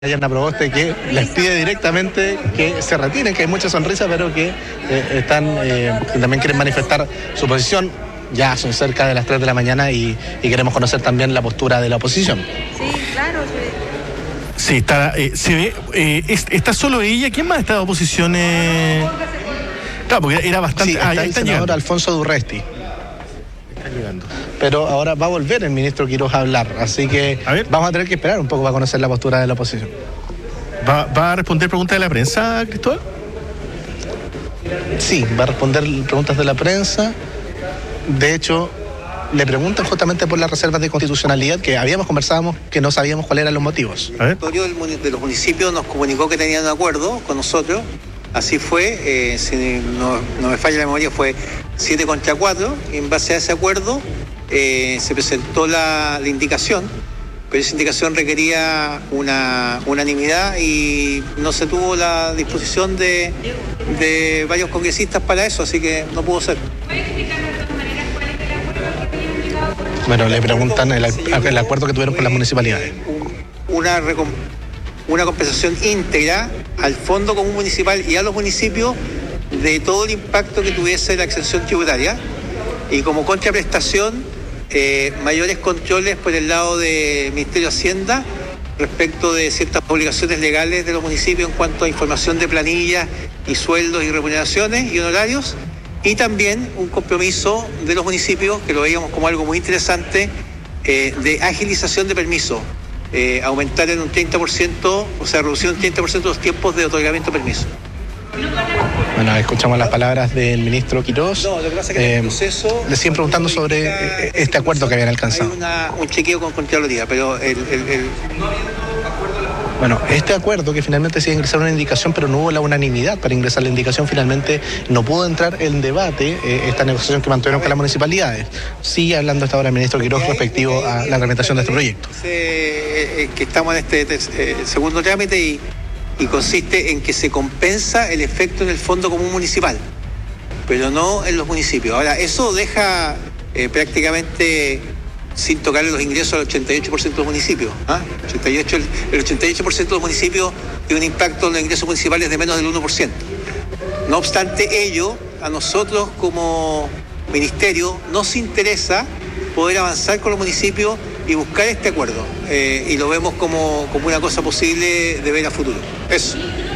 Yarna Proboste, que les pide directamente que se retiren, que hay mucha sonrisa, pero que que también quieren manifestar su posición. Ya son cerca de las 3 de la mañana y queremos conocer también la postura de la oposición. Sí, claro. Sí, está, se ve, está solo ella. ¿Quién más está de oposición? Claro, porque era bastante... Sí, está el senador Alfonso Durresti. Está llegando. Pero ahora va a volver el ministro Quiroz a hablar, así que vamos a tener que esperar un poco para conocer la postura de la oposición. ¿Va a responder preguntas de la prensa, Cristóbal? Sí, va a responder preguntas de la prensa. De hecho, le preguntan justamente por las reservas de constitucionalidad que conversábamos que no sabíamos cuáles eran los motivos. El directorio de los municipios nos comunicó que tenían un acuerdo con nosotros. Así fue, si no me falla la memoria, fue 7 contra 4. En base a ese acuerdo se presentó la indicación, pero esa indicación requería una unanimidad y no se tuvo la disposición de varios congresistas para eso, así que no pudo ser. Bueno, le preguntan el acuerdo que tuvieron con las municipalidades. Una compensación íntegra al Fondo Común Municipal y a los municipios de todo el impacto que tuviese la exención tributaria, y como contraprestación mayores controles por el lado del Ministerio de Hacienda respecto de ciertas obligaciones legales de los municipios en cuanto a información de planillas y sueldos y remuneraciones y honorarios, y también un compromiso de los municipios, que lo veíamos como algo muy interesante, de agilización de permisos. Aumentar en un 30%, o sea, reducir un 30% los tiempos de otorgamiento de permiso. Bueno, escuchamos las palabras del ministro Quiroz. No, lo que pasa es que en el proceso... Le siguen preguntando sobre este acuerdo que habían alcanzado. Hay un chequeo con Contraloría, pero Bueno, este acuerdo que finalmente se iba a ingresar una indicación, pero no hubo la unanimidad para ingresar la indicación, finalmente no pudo entrar en debate esta negociación que mantuvieron con las municipalidades. Sigue hablando hasta ahora el ministro Quiroz respectivo a la tramitación de este proyecto. Que estamos en este segundo trámite y consiste en que se compensa el efecto en el Fondo Común Municipal, pero no en los municipios. Ahora, eso deja prácticamente sin tocarle los ingresos al 88% de los municipios. El 88% de los municipios tiene un impacto en los ingresos municipales de menos del 1%. No obstante ello, a nosotros como ministerio nos interesa poder avanzar con los municipios y buscar este acuerdo. Y lo vemos como una cosa posible de ver a futuro. Eso.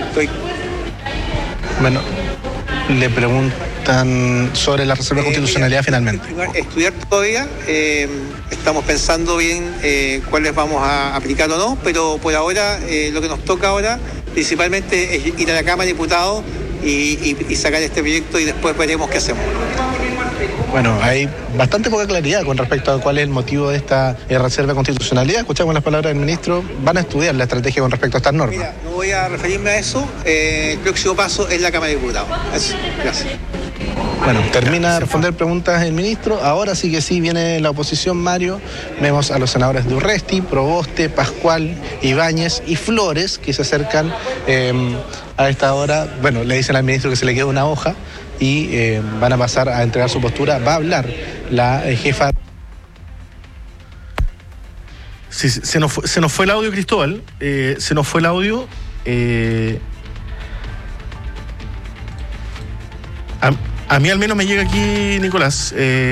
Bueno, le preguntan sobre la reserva de constitucionalidad finalmente. Estudiar todavía, estamos pensando bien cuáles vamos a aplicar o no, pero por ahora lo que nos toca ahora principalmente es ir a la Cámara de Diputados y sacar este proyecto, y después veremos qué hacemos. Bueno, hay bastante poca claridad con respecto a cuál es el motivo de esta reserva de constitucionalidad. Escuchamos las palabras del ministro. Van a estudiar la estrategia con respecto a estas normas. Mira, no voy a referirme a eso. El próximo paso es la Cámara de Diputados. Eso. Gracias. Bueno, termina de responder preguntas el ministro. Ahora sí que sí viene la oposición, Mario. Vemos a los senadores Durresti, Proboste, Pascual, Ibáñez y Flores, que se acercan a esta hora. Bueno, le dicen al ministro que se le queda una hoja y van a pasar a entregar su postura. Va a hablar la jefa. Sí, se nos fue el audio, Cristóbal. Se nos fue el audio. A mí al menos me llega aquí, Nicolás.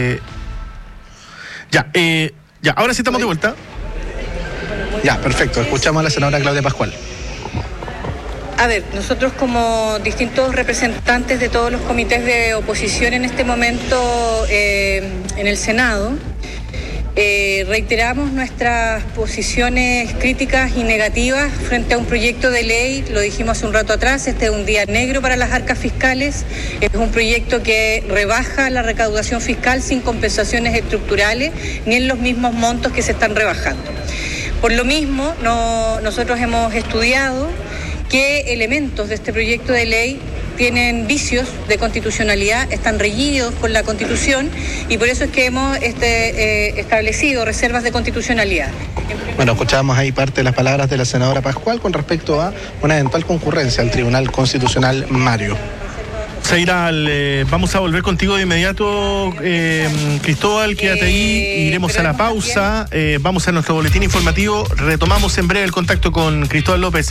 Ya, ahora sí estamos de vuelta. Ya, perfecto. Escuchamos a la senadora Claudia Pascual. A ver, nosotros como distintos representantes de todos los comités de oposición en este momento en el Senado, reiteramos nuestras posiciones críticas y negativas frente a un proyecto de ley. Lo dijimos hace un rato atrás, este es un día negro para las arcas fiscales. Es un proyecto que rebaja la recaudación fiscal sin compensaciones estructurales ni en los mismos montos que se están rebajando. Por lo mismo, nosotros hemos estudiado qué elementos de este proyecto de ley tienen vicios de constitucionalidad, están reñidos con la Constitución, y por eso es que hemos establecido reservas de constitucionalidad. Bueno, escuchábamos ahí parte de las palabras de la senadora Pascual con respecto a una eventual concurrencia al Tribunal Constitucional, Mario. Vamos a volver contigo de inmediato, Cristóbal, quédate ahí, iremos a la pausa, vamos a nuestro boletín informativo, retomamos en breve el contacto con Cristóbal López.